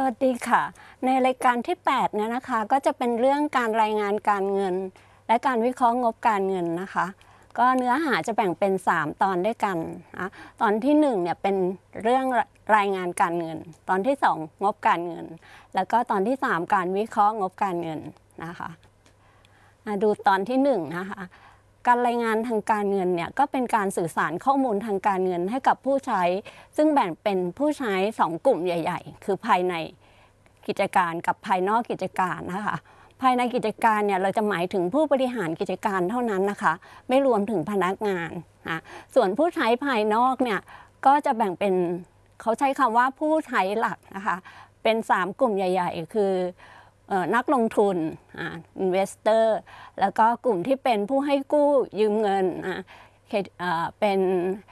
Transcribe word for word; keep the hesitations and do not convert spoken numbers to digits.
วัสดีค่ะในรายการที่แปดเนี่ยนะคะก็จะเป็นเรื่องการรายงานการเงินและการวิเคราะห์งบการเงินนะคะก็เนื้อหาจะแบ่งเป็นสามตอนด้วยกันนะตอนที่หนึ่งเนี่ยเป็นเรื่องรายงานการเงินตอนที่สองงบการเงินแล้วก็ตอนที่สามการวิเคราะห์งบการเงินนะคะมาดูตอนที่หนึ่งนะคะการรายงานทางการเงินเนี่ยก็เป็นการสื่อสารข้อมูลทางการเงินให้กับผู้ใช้ ซึ่งแบ่งเป็นผู้ใช้สองกลุ่มใหญ่ๆคือภายในกิจการกับภายนอกกิจการนะคะภายในกิจการเนี่ยเราจะหมายถึงผู้บริหารกิจการเท่านั้นนะคะไม่รวมถึงพนักงานนะส่วนผู้ใช้ภายนอกเนี่ยก็จะแบ่งเป็นเขาใช้คำว่าผู้ใช้หลักนะคะเป็นสามกลุ่มใหญ่ๆคือนักลงทุน investor แล้วก็กลุ่มที่เป็นผู้ให้กู้ยืมเงินเป็น